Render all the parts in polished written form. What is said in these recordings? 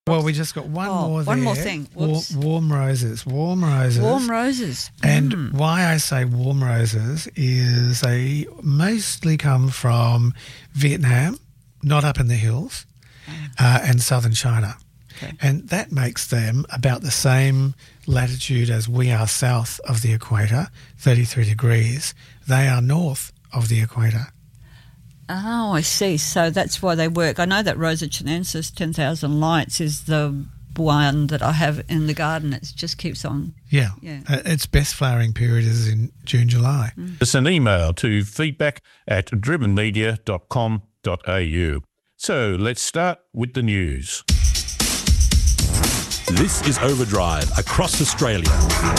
Well, we just got one more there. One more thing. Warm roses. Warm roses. Warm roses. And why I say warm roses is they mostly come from Vietnam, not up in the hills, and southern China. Okay. And that makes them about the same latitude as we are south of the equator, 33 degrees. They are north of the equator. Oh, I see. So that's why they work. I know that Rosa chinensis, 10,000 lights, is the one that I have in the garden. It just keeps on. Yeah. Its best flowering period is in June, July. It's an email to feedback@drivenmedia.com.au. So let's start with the news. This is Overdrive across Australia.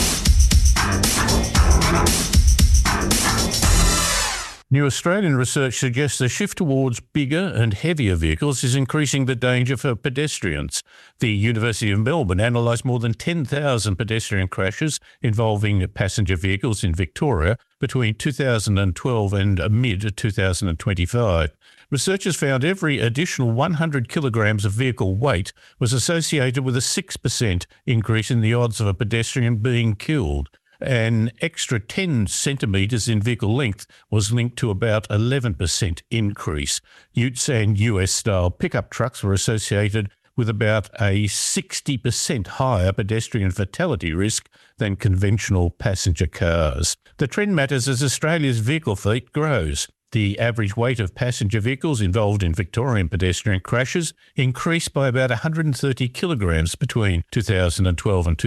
New Australian research suggests the shift towards bigger and heavier vehicles is increasing the danger for pedestrians. The University of Melbourne analysed more than 10,000 pedestrian crashes involving passenger vehicles in Victoria between 2012 and mid-2025. Researchers found every additional 100 kilograms of vehicle weight was associated with a 6% increase in the odds of a pedestrian being killed. An extra 10 centimetres in vehicle length was linked to about 11% increase. Utes and US-style pickup trucks were associated with about a 60% higher pedestrian fatality risk than conventional passenger cars. The trend matters as Australia's vehicle fleet grows. The average weight of passenger vehicles involved in Victorian pedestrian crashes increased by about 130 kilograms between 2012 and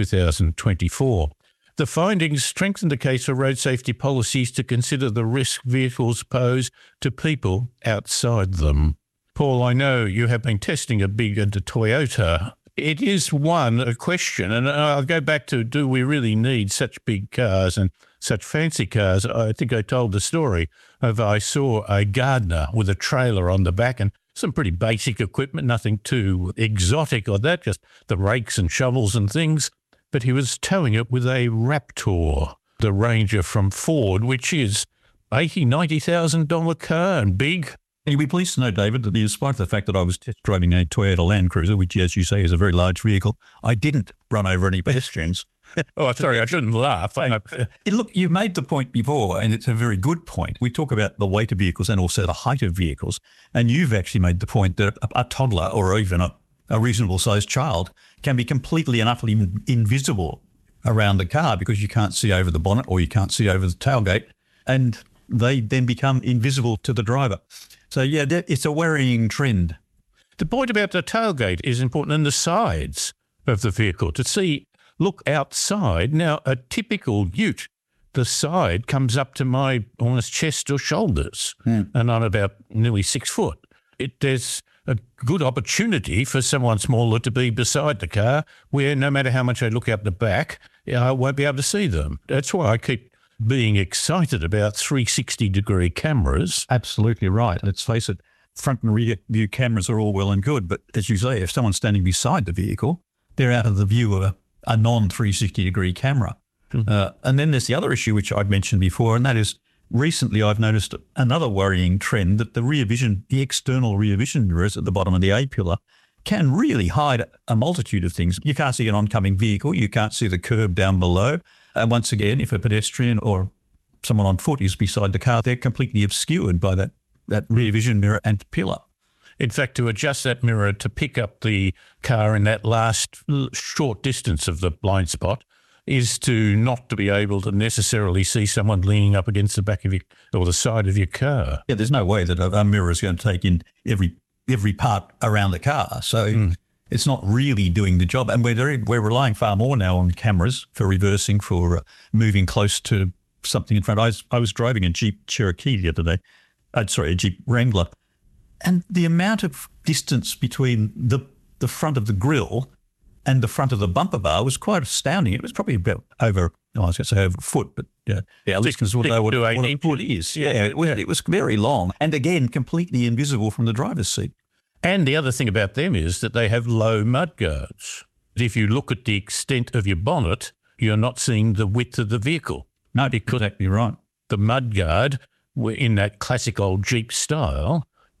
2024. The findings strengthen the case for road safety policies to consider the risk vehicles pose to people outside them. Paul, I know you have been testing a big Toyota. It is a question, and I'll go back to, do we really need such big cars and such fancy cars? I think I told the story of I saw a gardener with a trailer on the back and some pretty basic equipment, nothing too exotic or that, just the rakes and shovels and things. But he was towing it with a Raptor, the Ranger from Ford, which is $80,000, $90,000 car and big. You'll be pleased to know, David, that despite the fact that I was test driving a Toyota Land Cruiser, which, as you say, is a very large vehicle, I didn't run over any pedestrians. Oh, sorry, I shouldn't laugh. Look, you've made the point before, and it's a very good point. We talk about the weight of vehicles and also the height of vehicles, and you've actually made the point that a toddler or even a reasonable-sized child can be completely and utterly invisible around the car because you can't see over the bonnet or you can't see over the tailgate, and they then become invisible to the driver. So, yeah, it's a worrying trend. The point about the tailgate is important, and the sides of the vehicle. Look outside. Now, a typical ute, the side comes up to my almost chest or shoulders, and I'm about nearly 6 foot. There's a good opportunity for someone smaller to be beside the car where no matter how much I look out the back, I won't be able to see them. That's why I keep being excited about 360-degree cameras. Absolutely right. Let's face it, front and rear view cameras are all well and good, but as you say, if someone's standing beside the vehicle, they're out of the view of a non-360-degree camera. And then there's the other issue, which I'd mentioned before, and that is recently I've noticed another worrying trend that the external rear vision mirrors at the bottom of the A-pillar can really hide a multitude of things. You can't see an oncoming vehicle. You can't see the curb down below. And once again, if a pedestrian or someone on foot is beside the car, they're completely obscured by that rear vision mirror and pillar. In fact, to adjust that mirror to pick up the car in that last short distance of the blind spot is not to be able to necessarily see someone leaning up against the back of your or the side of your car. Yeah, there's no way that a mirror is going to take in every part around the car. So it's not really doing the job. And we're relying far more now on cameras for reversing, for moving close to something in front. I was driving a Jeep Cherokee the other day. A Jeep Wrangler. And the amount of distance between the front of the grille and the front of the bumper bar was quite astounding. It was probably about over a foot, but listeners would know what a foot is. Yeah, it was very long and, again, completely invisible from the driver's seat. And the other thing about them is that they have low mudguards. If you look at the extent of your bonnet, you're not seeing the width of the vehicle. No, you're exactly right. The mudguard, in that classic old Jeep style,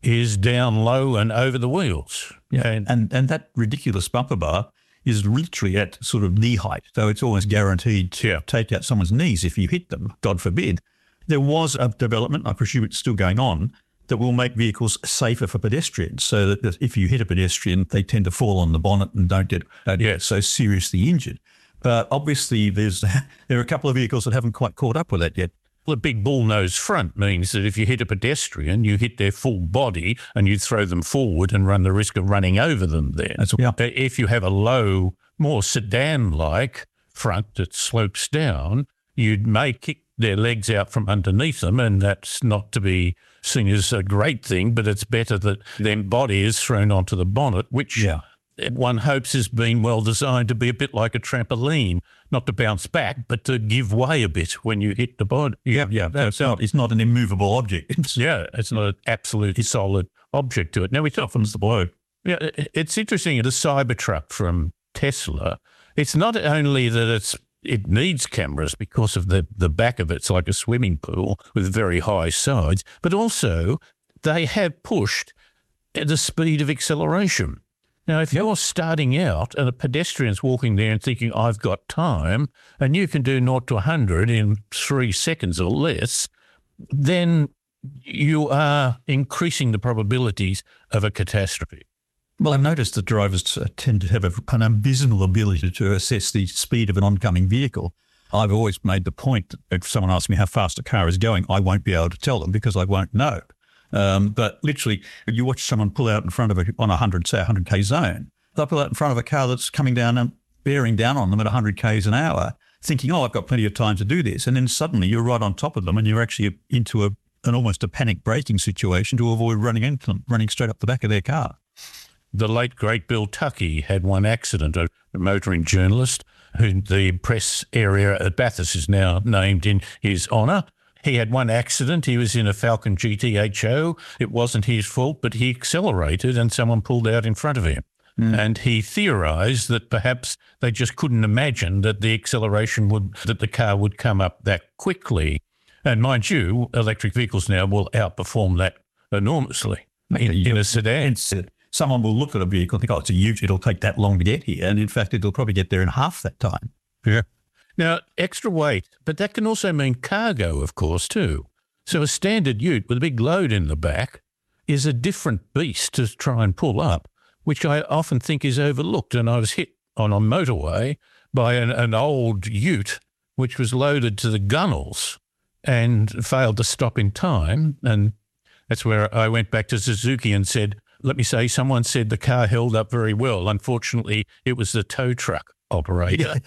is down low and over the wheels. Yeah, and that ridiculous bumper bar is literally at sort of knee height. So it's almost guaranteed to take out someone's knees if you hit them, God forbid. There was a development, I presume it's still going on, that will make vehicles safer for pedestrians so that if you hit a pedestrian, they tend to fall on the bonnet and don't get so seriously injured. But obviously there are a couple of vehicles that haven't quite caught up with that yet. The big bullnose front means that if you hit a pedestrian, you hit their full body and you throw them forward and run the risk of running over them then. If you have a low, more sedan-like front that slopes down, you may kick their legs out from underneath them, and that's not to be seen as a great thing, but it's better that their body is thrown onto the bonnet, which one hopes has been well designed to be a bit like a trampoline, not to bounce back, but to give way a bit when you hit the body. It's not an immovable object. It's not an absolute solid object to it. Now, it softens the blow. Yeah, it's interesting. The Cybertruck from Tesla, it's not only that it needs cameras because of the back of it's like a swimming pool with very high sides, but also they have pushed the speed of acceleration. Now, if you're starting out and a pedestrian's walking there and thinking, I've got time, and you can do 0 to 100 in 3 seconds or less, then you are increasing the probabilities of a catastrophe. Well, I've noticed that drivers tend to have an abysmal ability to assess the speed of an oncoming vehicle. I've always made the point that if someone asks me how fast a car is going, I won't be able to tell them because I won't know. But literally, you watch someone pull out in front of on a 100K zone, they'll pull out in front of a car that's coming down and bearing down on them at 100 Ks an hour, thinking, I've got plenty of time to do this. And then suddenly you're right on top of them and you're actually into an almost a panic braking situation to avoid running into them, running straight up the back of their car. The late, great Bill Tuckey had one accident, a motoring journalist who the press area at Bathurst is now named in his honour. He had one accident. He was in a Falcon GTHO. It wasn't his fault, but he accelerated and someone pulled out in front of him. And he theorised that perhaps they just couldn't imagine that the acceleration that the car would come up that quickly. And mind you, electric vehicles now will outperform that enormously in a sedan. Someone will look at a vehicle and think, it's a ute, it'll take that long to get here. And in fact, it'll probably get there in half that time. Yeah. Now, extra weight, but that can also mean cargo, of course, too. So a standard ute with a big load in the back is a different beast to try and pull up, which I often think is overlooked. And I was hit on a motorway by an old ute, which was loaded to the gunnels and failed to stop in time. And that's where I went back to Suzuki and said, let me say, someone said the car held up very well. Unfortunately, it was the tow truck operator.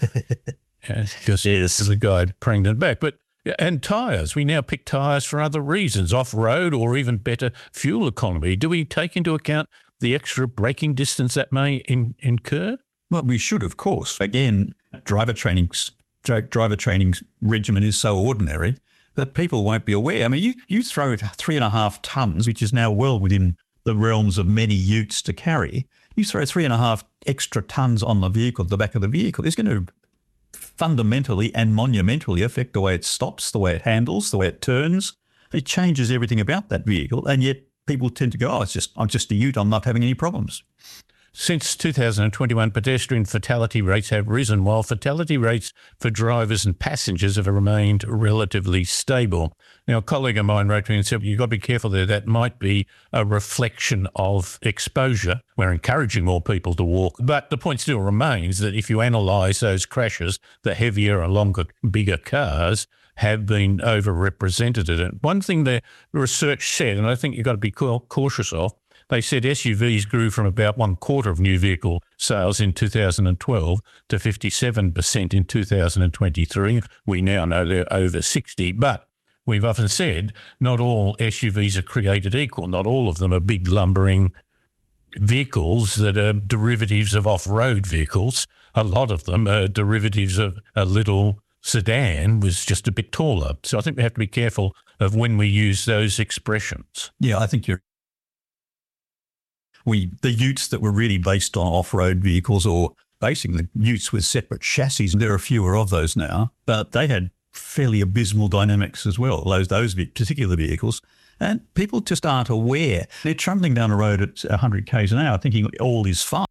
Because the guy pranged it back. And tyres. We now pick tyres for other reasons, off-road or even better fuel economy. Do we take into account the extra braking distance that may incur? Well, we should, of course. Again, driver training regimen is so ordinary that people won't be aware. I mean, you throw 3.5 tonnes, which is now well within the realms of many utes to carry. You throw 3.5 extra tonnes on the vehicle, the back of the vehicle, it's going to fundamentally and monumentally affect the way it stops, the way it handles, the way it turns. It changes everything about that vehicle, and yet people tend to go, I'm just a ute, I'm not having any problems. Since 2021, pedestrian fatality rates have risen, while fatality rates for drivers and passengers have remained relatively stable. Now, a colleague of mine wrote to me and said, you've got to be careful there. That might be a reflection of exposure. We're encouraging more people to walk. But the point still remains that if you analyse those crashes, the heavier and longer, bigger cars have been overrepresented. And one thing the research said, and I think you've got to be cautious of, they said SUVs grew from about 1/4 of new vehicle sales in 2012 to 57% in 2023. We now know they're over 60, but we've often said not all SUVs are created equal. Not all of them are big lumbering vehicles that are derivatives of off-road vehicles. A lot of them are derivatives of a little sedan was just a bit taller. So I think we have to be careful of when we use those expressions. Yeah, I think the utes that were really based on off-road vehicles, or basically utes with separate chassis, there are fewer of those now, but they had fairly abysmal dynamics as well, those particular vehicles. And people just aren't aware. They're trundling down the road at 100 k's an hour thinking all is fine.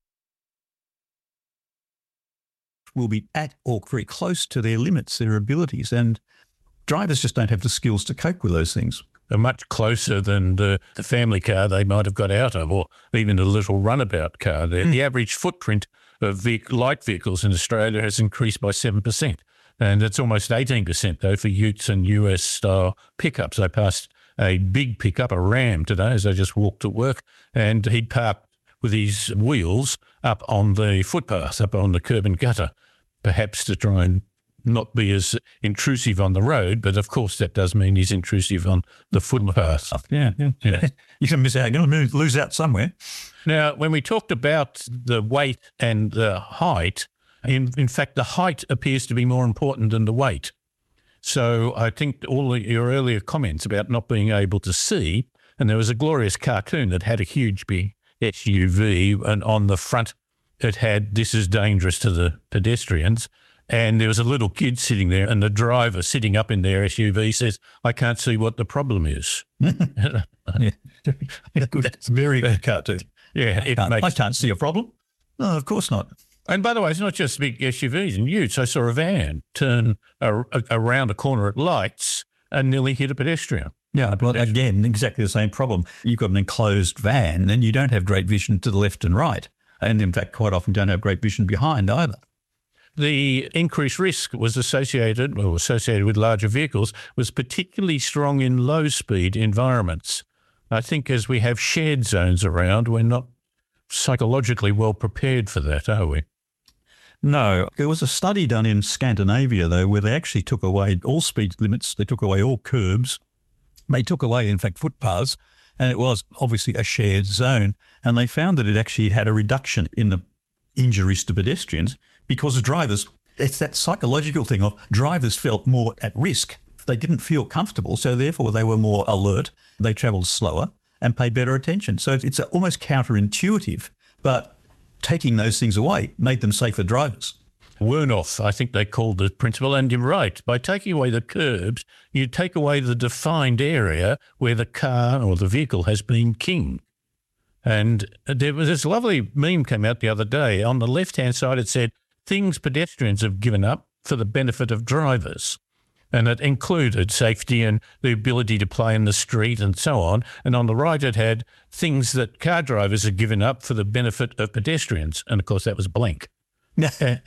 Will be at or very close to their limits, their abilities, and drivers just don't have the skills to cope with those things. They're much closer than the family car they might have got out of, or even a little runabout car. The average footprint of light vehicles in Australia has increased by 7%, and it's almost 18% though for utes and US-style pickups. I passed a big pickup, a Ram, today as I just walked to work, and he'd parked with his wheels up on the footpath, up on the curb and gutter, perhaps to try and not be as intrusive on the road, but of course that does mean he's intrusive on the footpath. Yeah. You can miss out. You're going to lose out somewhere. Now, when we talked about the weight and the height, in fact, the height appears to be more important than the weight. So I think all of your earlier comments about not being able to see, and there was a glorious cartoon that had a huge big SUV, and on the front it had, "This is dangerous to the pedestrians." And there was a little kid sitting there, and the driver sitting up in their SUV says, "I can't see what the problem is." Yeah. That's very good cartoon. Yeah, I can't see a problem. No, of course not. And by the way, it's not just big SUVs and utes. I saw a van turn around a corner at lights and nearly hit a pedestrian. Yeah, but again, exactly the same problem. You've got an enclosed van and you don't have great vision to the left and right. And in fact, quite often don't have great vision behind either. The increased risk was associated with larger vehicles was particularly strong in low-speed environments. I think as we have shared zones around, we're not psychologically well prepared for that, are we? No. There was a study done in Scandinavia, though, where they actually took away all speed limits. They took away all curbs. They took away, in fact, footpaths, and it was obviously a shared zone. And they found that it actually had a reduction in the injuries to pedestrians because the drivers, it's that psychological thing of drivers felt more at risk. They didn't feel comfortable, so therefore they were more alert. They travelled slower and paid better attention. So it's almost counterintuitive, but taking those things away made them safer drivers. Wernoff, I think they called the principle, and you're right. By taking away the curbs, you take away the defined area where the car or the vehicle has been king. And there was this lovely meme came out the other day. On the left-hand side, it said, "Things pedestrians have given up for the benefit of drivers." And it included safety and the ability to play in the street and so on. And on the right, it had things that car drivers had given up for the benefit of pedestrians. And, of course, that was blank. I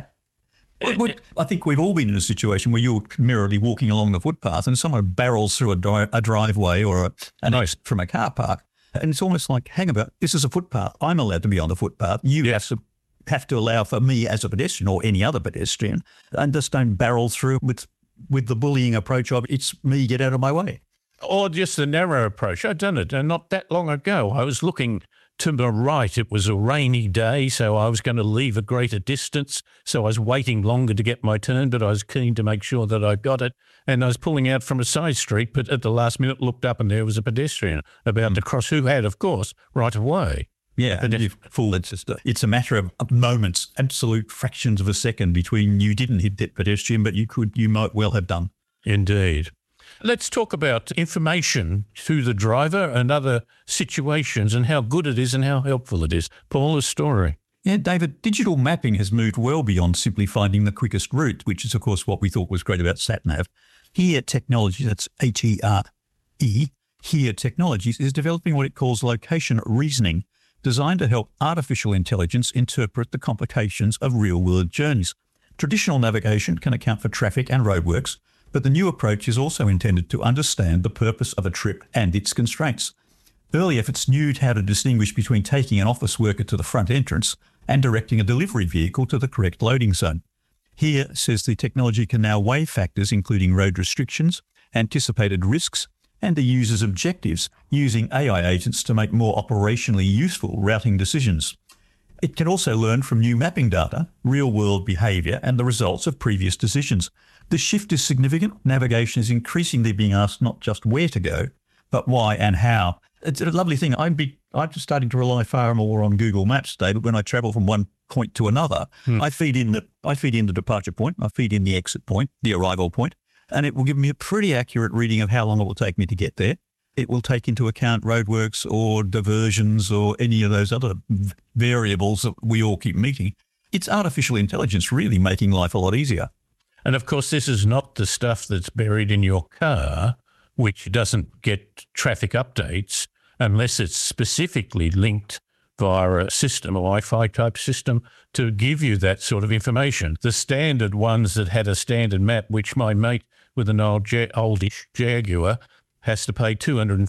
think we've all been in a situation where you're merrily walking along the footpath and someone barrels through a driveway or an exit from a car park. And it's almost like, hang about, this is a footpath. I'm allowed to be on the footpath. You have to allow for me as a pedestrian or any other pedestrian, and just don't barrel through with the bullying approach of, it's me, get out of my way. Or just the narrow approach. I've done it, and not that long ago. I was looking to the right. It was a rainy day, so I was going to leave a greater distance. So I was waiting longer to get my turn, but I was keen to make sure that I got it. And I was pulling out from a side street, but at the last minute looked up and there was a pedestrian about to cross who had, of course, right of way. Yeah, and it's a matter of moments, absolute fractions of a second between you didn't hit that pedestrian, but you might well have done. Indeed. Let's talk about information to the driver and other situations and how good it is and how helpful it is. Paul, a story. Yeah, David, digital mapping has moved well beyond simply finding the quickest route, which is, of course, what we thought was great about SatNav. Here Technologies, that's HERE, Here Technologies is developing what it calls location reasoning, designed to help artificial intelligence interpret the complications of real-world journeys. Traditional navigation can account for traffic and roadworks, but the new approach is also intended to understand the purpose of a trip and its constraints. Early efforts knew how to distinguish between taking an office worker to the front entrance and directing a delivery vehicle to the correct loading zone. Here says the technology can now weigh factors including road restrictions, anticipated risks, and the user's objectives, using AI agents to make more operationally useful routing decisions. It can also learn from new mapping data, real-world behaviour, and the results of previous decisions. The shift is significant. Navigation is increasingly being asked not just where to go, but why and how. It's a lovely thing. I'm just starting to rely far more on Google Maps today, but when I travel from one point to another, I feed in the departure point, I feed in the exit point, the arrival point, and it will give me a pretty accurate reading of how long it will take me to get there. it will take into account roadworks or diversions or any of those other variables that we all keep meeting. It's artificial intelligence really making life a lot easier. And of course, this is not the stuff that's buried in your car, which doesn't get traffic updates unless it's specifically linked via a system, a Wi-Fi type system, to give you that sort of information. The standard ones that had a standard map, which my mate with an oldish Jaguar has to pay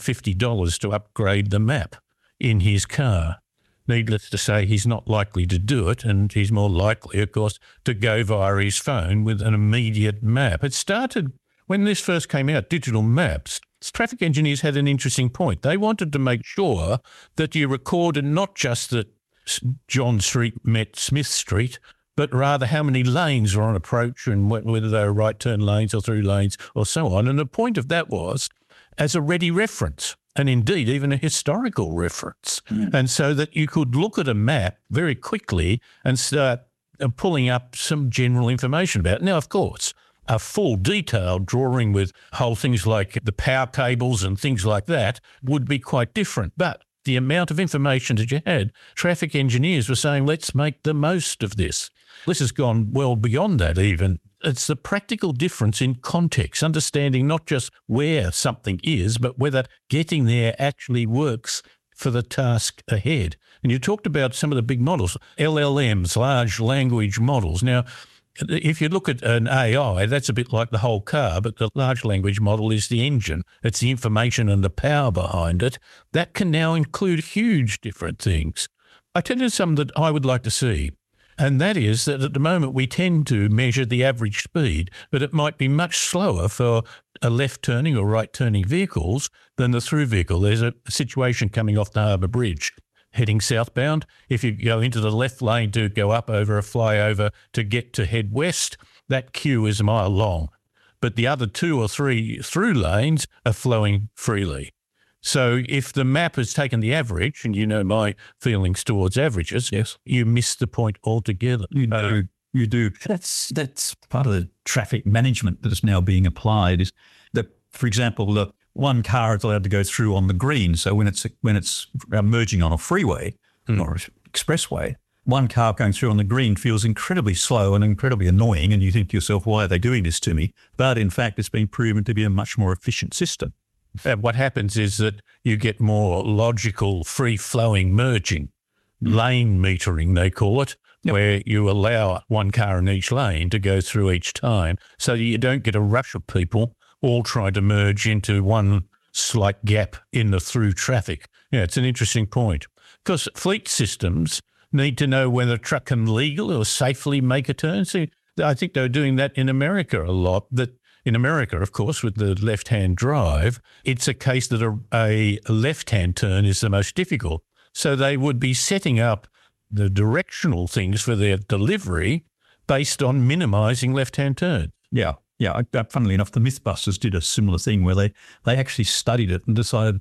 $250 to upgrade the map in his car. Needless to say, he's not likely to do it, and he's more likely, of course, to go via his phone with an immediate map. It started when this first came out, digital maps. Traffic engineers had an interesting point. They wanted to make sure that you recorded not just that John Street met Smith Street, but rather how many lanes were on approach and whether they were right turn lanes or through lanes or so on. And the point of that was as a ready reference, and indeed even a historical reference. And so that you could look at a map very quickly and start pulling up some general information about it. Now, of course, a full detailed drawing with whole things like the power cables and things like that would be quite different. But the amount of information that you had, traffic engineers were saying, let's make the most of this. This has gone well beyond that even. It's the practical difference in context, understanding not just where something is, but whether getting there actually works for the task ahead. And you talked about some of the big models, LLMs, large language models. Now, if you look at an AI, that's a bit like the whole car, but the large language model is the engine. It's the information and the power behind it. That can now include huge different things. I tell you something that I would like to see, and that is that at the moment we tend to measure the average speed, but it might be much slower for a left-turning or right-turning vehicles than the through vehicle. There's a situation coming off the Harbour Bridge. Heading southbound, if you go into the left lane to go up over a flyover to get to head west, that queue is a mile long. But the other 2 or 3 through lanes are flowing freely. So if the map has taken the average, and you know my feelings towards averages, yes, you miss the point altogether. You do. That's part of the traffic management that is now being applied is that, for example, the one car is allowed to go through on the green. So when it's merging on a freeway or expressway, one car going through on the green feels incredibly slow and incredibly annoying. And you think to yourself, why are they doing this to me? But in fact, it's been proven to be a much more efficient system. And what happens is that you get more logical, free-flowing merging, lane metering, they call it, where you allow one car in each lane to go through each time so you don't get a rush of people all trying to merge into one slight gap in the through traffic. Yeah, it's an interesting point. Because fleet systems need to know whether a truck can legally or safely make a turn. See, I think they're doing that in America a lot. That in America, of course, with the left-hand drive, it's a case that a left-hand turn is the most difficult. So they would be setting up the directional things for their delivery based on minimising left-hand turns. Yeah. Yeah, funnily enough, the Mythbusters did a similar thing where they actually studied it and decided,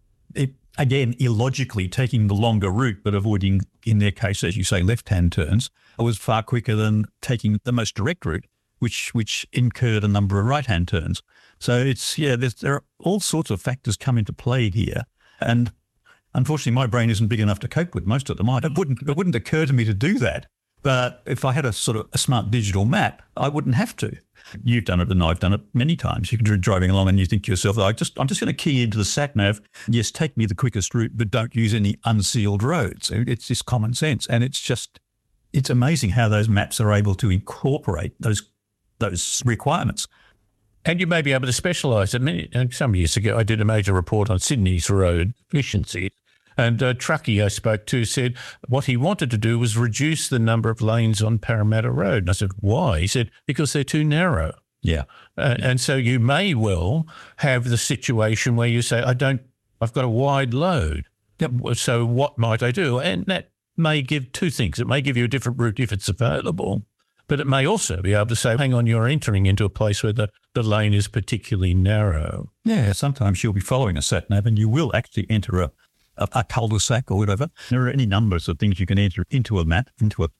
again, illogically taking the longer route but avoiding, in their case, as you say, left-hand turns, was far quicker than taking the most direct route, which incurred a number of right-hand turns. So there are all sorts of factors come into play here. And unfortunately, my brain isn't big enough to cope with most of them. It wouldn't occur to me to do that. But if I had a sort of a smart digital map, I wouldn't have to. You've done it and I've done it many times. You're driving along and you think to yourself, I'm just going to key into the sat-nav. Yes, take me the quickest route, but don't use any unsealed roads. It's just common sense. And it's amazing how those maps are able to incorporate those requirements. And you may be able to specialise. Some years ago, I did a major report on Sydney's road efficiency. And a truckie I spoke to said what he wanted to do was reduce the number of lanes on Parramatta Road. And I said, why? He said, because they're too narrow. Yeah. And so you may well have the situation where you say, I've got a wide load. Yep. So what might I do? And that may give two things. It may give you a different route if it's available, but it may also be able to say, hang on, you're entering into a place where the lane is particularly narrow. Yeah, sometimes you'll be following a sat-nav and you will actually enter a cul-de-sac or whatever. There are any numbers of things you can enter into a map.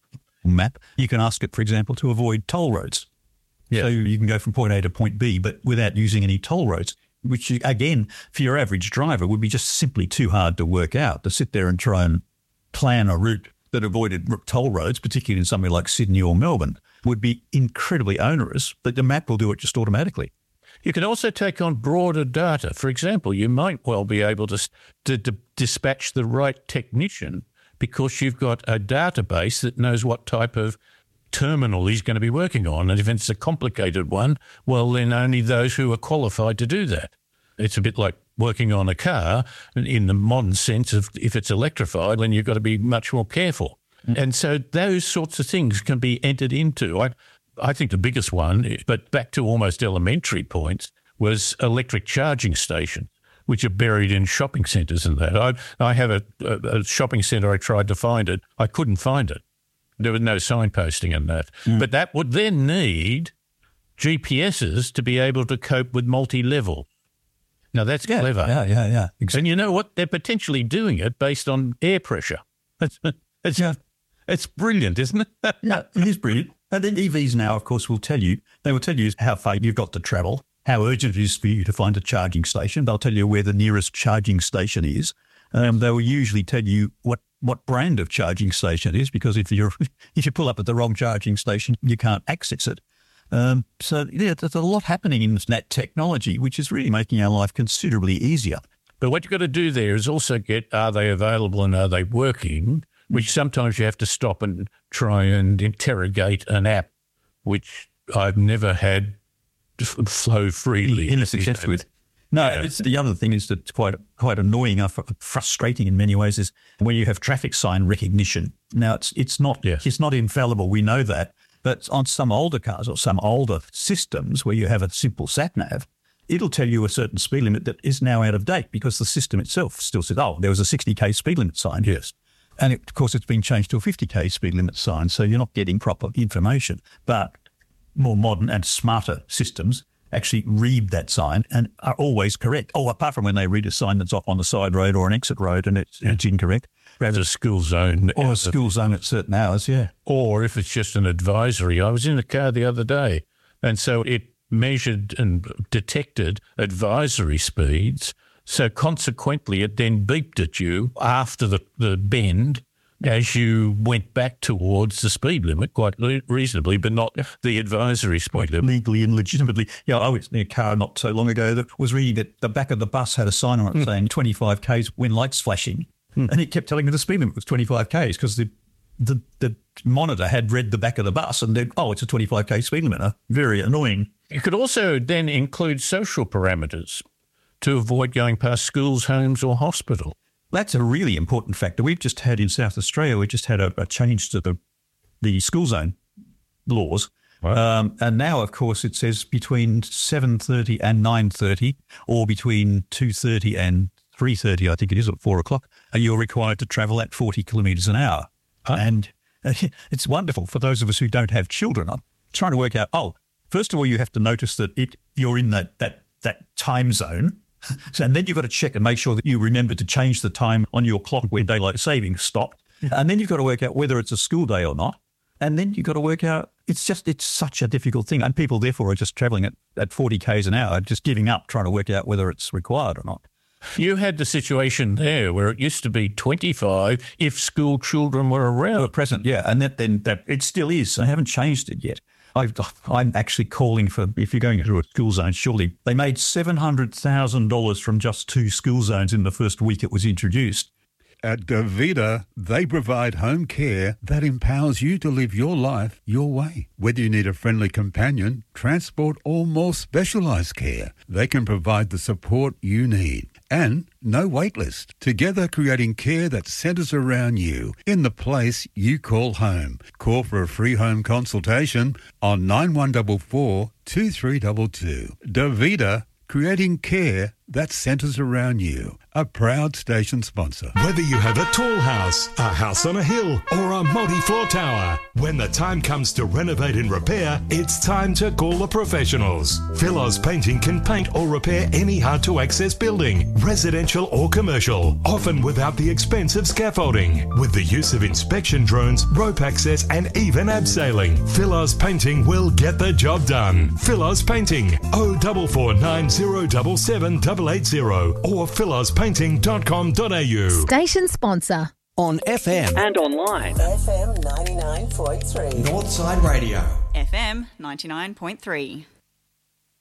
You can ask it, for example, to avoid toll roads. Yeah. So you can go from point A to point B, but without using any toll roads. which again, for your average driver, would be just simply too hard to work out, to sit there and try and plan a route that avoided toll roads, particularly in somewhere like Sydney or Melbourne, would be incredibly onerous, but the map will do it just automatically. You can also take on broader data. For example, you might well be able to dispatch the right technician because you've got a database that knows what type of terminal he's going to be working on. And if it's a complicated one, well, then only those who are qualified to do that. It's a bit like working on a car in the modern sense of if it's electrified, then you've got to be much more careful. And so those sorts of things can be entered into. I think the biggest one, but back to almost elementary points, was electric charging stations, which are buried in shopping centres and that. I have a shopping centre, I tried to find it. I couldn't find it. There was no signposting in that. But that would then need GPSs to be able to cope with multi-level. Now, that's clever. Yeah. Exactly. And you know what? They're potentially doing it based on air pressure. It's brilliant, isn't it? Yeah, it is brilliant. And then EVs now, of course, will tell you how far you've got to travel, how urgent it is for you to find a charging station. They'll tell you where the nearest charging station is. They will usually tell you what brand of charging station it is, because if you pull up at the wrong charging station, you can't access it. So there's a lot happening in that technology, which is really making our life considerably easier. But what you've got to do there is also are they available and are they working, which sometimes you have to stop and try and interrogate an app, which I've never had flow freely. In a success with. No, it's the other thing is that it's quite annoying, frustrating in many ways, is when you have traffic sign recognition. Now, it's not infallible, we know that, but on some older cars or some older systems where you have a simple sat-nav, it'll tell you a certain speed limit that is now out of date because the system itself still says, there was a 60k speed limit sign. Yes. And of course, it's been changed to a 50k speed limit sign, so you're not getting proper information. But more modern and smarter systems actually read that sign and are always correct. Apart from when they read a sign that's off on the side road or an exit road and it's incorrect. There's a school zone. Or a school zone at certain hours, yeah. Or if it's just an advisory. I was in a car the other day, and so it measured and detected advisory speeds. So consequently, it then beeped at you after the bend as you went back towards the speed limit quite reasonably, but not the advisory speed limit. Legally and legitimately. Yeah, I was in a car not so long ago that was reading that the back of the bus had a sign on it saying 25 k's when lights flashing. And it kept telling me the speed limit was 25 k's because the monitor had read the back of the bus and then, it's a 25 k speed limit. Very annoying. You could also then include social parameters to avoid going past schools, homes or hospital. That's a really important factor. We've just had in South Australia, a change to the school zone laws. Wow. And now, of course, it says between 7:30 and 9:30 or between 2:30 and 3:30, I think it is, at 4 o'clock, you're required to travel at 40 kilometres an hour. And it's wonderful for those of us who don't have children. I'm trying to work out, first of all, you have to notice that you're in that time zone. And then you've got to check and make sure that you remember to change the time on your clock where daylight savings stopped. And then you've got to work out whether it's a school day or not. And then you've got to work out, it's such a difficult thing. And people, therefore, are just travelling at 40 k's an hour, just giving up, trying to work out whether it's required or not. You had the situation there where it used to be 25 if school children were around. Present, yeah. And that it still is. I haven't changed it yet. I'm actually calling for, if you're going through a school zone, surely they made $700,000 from just 2 school zones in the first week it was introduced. At Davita, they provide home care that empowers you to live your life your way. Whether you need a friendly companion, transport, or more specialised care, they can provide the support you need. And no wait list. Together creating care that centres around you in the place you call home. Call for a free home consultation on 9144 2322. Davita, creating care that centres around you. a proud station sponsor. Whether you have a tall house, a house on a hill, or a multi-floor tower, when the time comes to renovate and repair, it's time to call the professionals. Philos Painting can paint or repair any hard-to-access building, residential or commercial, often without the expense of scaffolding. With the use of inspection drones, rope access, and even abseiling, Philos Painting will get the job done. Philos Painting, 0449 077 880 or philospainting.com.au. Station sponsor. On FM and online. FM 99.3. Northside Radio. FM 99.3.